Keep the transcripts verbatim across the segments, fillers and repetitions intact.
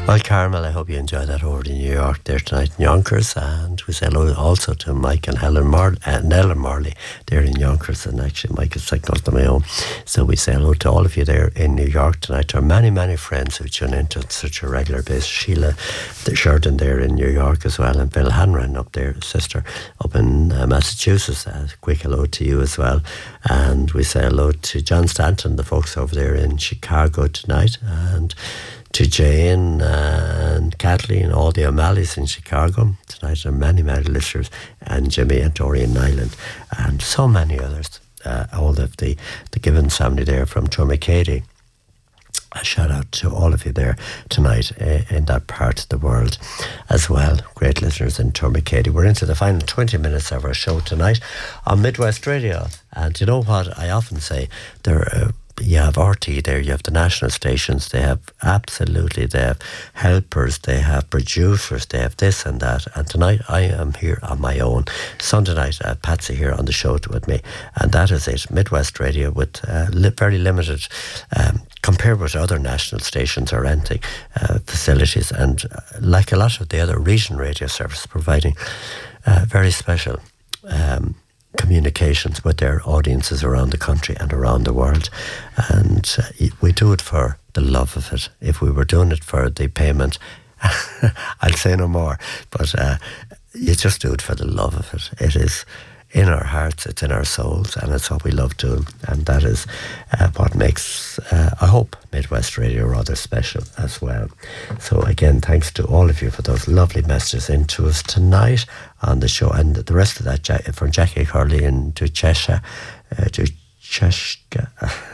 Well, Carmel, I hope you enjoyed that over in New York there tonight in Yonkers, and we say hello also to Mike and Helen Mar- uh, Nella Marley there in Yonkers, and actually Mike is sick not to my own, so we say hello to all of you there in New York tonight. There are many, many friends who tune into such a regular basis. Sheila the Sheridan there in New York as well, and Bill Hanran up there, sister up in uh, Massachusetts. Uh, quick hello to you as well, and we say hello to John Stanton, the folks over there in Chicago tonight, and to Jane and Kathleen, all the O'Malley's in Chicago. Tonight there are many, many listeners, and Jimmy and Tori in Ireland, and so many others. Uh, all of the, the Gibbons family there from Tourmakeady. A shout out to all of you there tonight uh, in that part of the world as well. Great listeners in Tourmakeady. We're into the final twenty minutes of our show tonight on Midwest Radio. And you know what I often say? There are... Uh, you have R T there, you have the national stations, they have absolutely, they have helpers, they have producers, they have this and that, and tonight I am here on my own. Sunday night, uh, Patsy here on the show with me, and that is it. Midwest Radio with uh, li- very limited, um, compared with other national stations or anything, uh, facilities, and uh, like a lot of the other region radio services, providing uh, very special um communications with their audiences around the country and around the world. And uh, we do it for the love of it. If we were doing it for the payment, I'll say no more, but uh, you just do it for the love of it. It is in our hearts, it's in our souls, and it's what we love doing, and that is uh, what makes, uh, I hope, Midwest Radio rather special as well. So again, thanks to all of you for those lovely messages into us tonight on the show, and the rest of that Jack, from Jackie Curley and to Cheshire, uh, to Cheshka.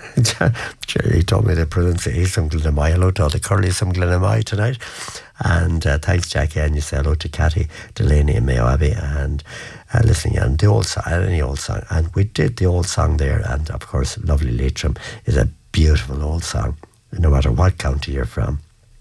He told me to pronounce it. He's from Glenamai. Hello to all the Curleys from Glenamai tonight. And uh, thanks, Jackie. And you say hello to Cathy Delaney in Mayo Abbey, and uh, listening and the old song, any old song. And we did the old song there. And of course, Lovely Leitrim is a beautiful old song, no matter what county you're from.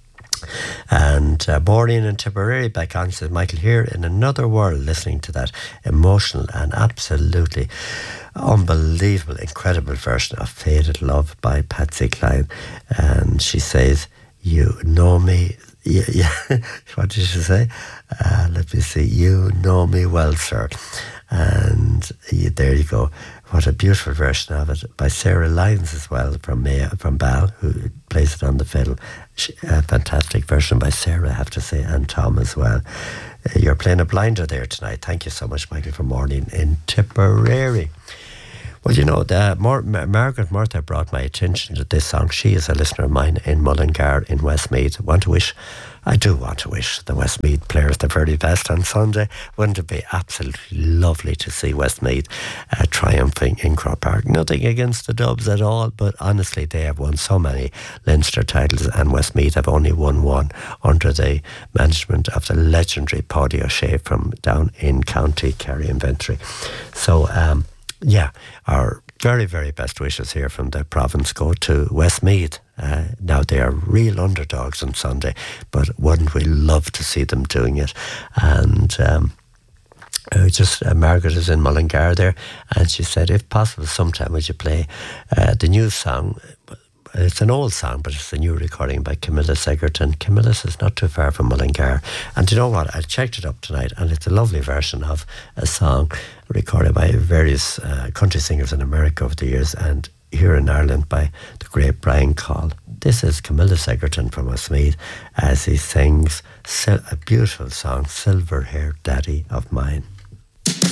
And uh, Maureen and Tipperary back on, says Michael, here in another world, listening to that emotional and absolutely unbelievable, incredible version of Faded Love by Patsy Cline. And she says, you know me. Yeah, yeah. What did she say? Uh, let me see. You know me well, sir. And yeah, there you go. What a beautiful version of it by Sarah Lyons as well, from May, from Bal, who plays it on the fiddle. She, a fantastic version by Sarah, I have to say, and Tom as well. Uh, you're playing a blinder there tonight. Thank you so much, Michael, for morning in Tipperary. Well, you know, the, Mar- Mar- Margaret Murtha brought my attention to this song. She is a listener of mine in Mullingar in Westmeath. I want to wish, I do want to wish the Westmeath players the very best on Sunday. Wouldn't it be absolutely lovely to see Westmeath uh, triumphing in Croke Park? Nothing against the Dubs at all, but honestly, they have won so many Leinster titles, and Westmeath have only won one under the management of the legendary Paddy O'Shea from down in County Kerry and Ventry. So, um, yeah, our very, very best wishes here from the province go to Westmeath. Uh, now, they are real underdogs on Sunday, but wouldn't we love to see them doing it? And um, uh, just uh, Margaret is in Mullingar there, and she said, if possible, sometime would you play uh, the new song? It's an old song, but it's a new recording by Camillus Egerton. Camillus is not too far from Mullingar. And you know what? I checked it up tonight, and it's a lovely version of a song recorded by various uh, country singers in America over the years, and here in Ireland by the great Brian Call. This is Camillus Egerton from Westmeath as he sings a beautiful song, Silver Haired Daddy of Mine.